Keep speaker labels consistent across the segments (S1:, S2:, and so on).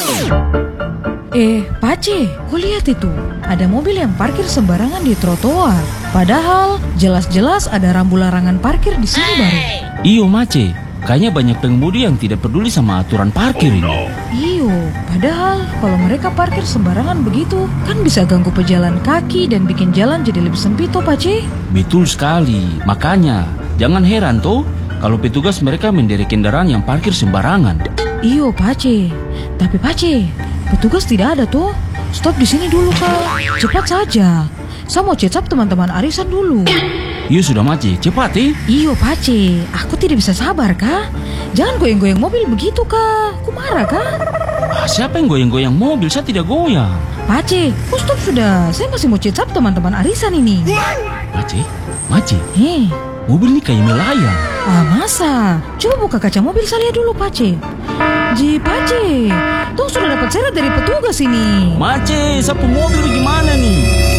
S1: Pace, kau lihat itu? Ada mobil yang parkir sembarangan di trotoar. Padahal jelas-jelas ada rambu larangan parkir di sini baru.
S2: Iyo Mace, kayaknya banyak pengemudi yang tidak peduli sama aturan parkir ini.
S1: Iyo, padahal kalau mereka parkir sembarangan begitu, kan bisa ganggu pejalan kaki dan bikin jalan jadi lebih sempit toh, Pace.
S2: Betul sekali, makanya jangan heran toh kalau petugas mereka menderek kendaraan yang parkir sembarangan.
S1: Iyo, Pace. Tapi Pace, petugas tidak ada tuh. Stop di sini dulu, Kak. Cepat saja. Saya mau cecap teman-teman arisan dulu.
S2: Iyo sudah Mace, cepat
S1: Iyo, Pace. Aku tidak bisa sabar, Kak. Jangan goyang-goyang mobil begitu, Kak. Aku marah, Kak.
S2: Siapa yang goyang-goyang mobil? Saya tidak goyang.
S1: Pace, stop sudah. Saya masih mau cecap teman-teman arisan ini.
S2: Mace. Mobil ini kayak melayang.
S1: Masa? Coba buka kaca mobil saya lihat dulu, Pace. Pace, tuh sudah dapat seret dari petugas ini.
S2: Mace, sapu mobil bagaimana nih?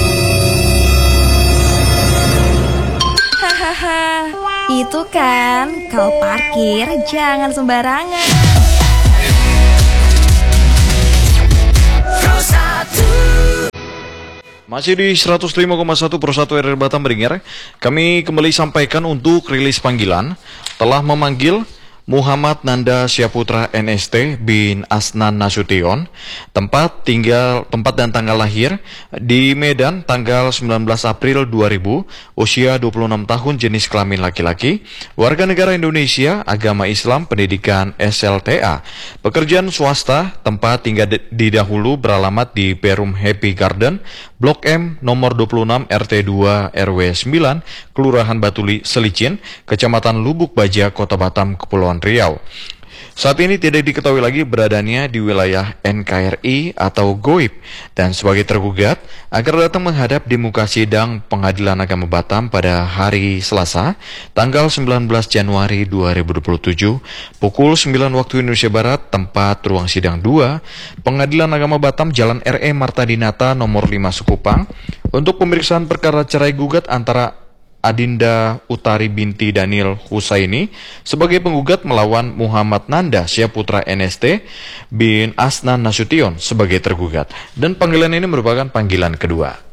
S3: Hahaha, itu kan kau parkir jangan sembarangan.
S4: Masih di 105,1 Pro 1 RR Batam Beringer, kami kembali sampaikan untuk rilis panggilan telah memanggil Muhammad Nanda Syaputra NST bin Asnan Nasution, tempat dan tanggal lahir di Medan tanggal 19 April 2000, usia 26 tahun, jenis kelamin laki-laki, warga negara Indonesia, agama Islam, pendidikan SLTA, pekerjaan swasta, tempat tinggal didahulu beralamat di Perum Happy Garden, Blok M, nomor 26 RT 2 RW 9, Kelurahan Batuli Selicin, Kecamatan Lubuk Baja, Kota Batam, Kepulauan Riau. Saat ini tidak diketahui lagi beradanya di wilayah NKRI atau GOIB, dan sebagai tergugat agar datang menghadap di muka sidang Pengadilan Agama Batam pada hari Selasa, tanggal 19 Januari 2027, pukul 9 waktu Indonesia Barat, tempat ruang sidang 2, Pengadilan Agama Batam, Jalan R.E. Marta Dinata, nomor 5 Sekupang, untuk pemeriksaan perkara cerai gugat antara Adinda Utari binti Daniel Husaini sebagai penggugat melawan Muhammad Nanda Syaputra NST bin Asnan Nasution sebagai tergugat. Dan panggilan ini merupakan panggilan kedua.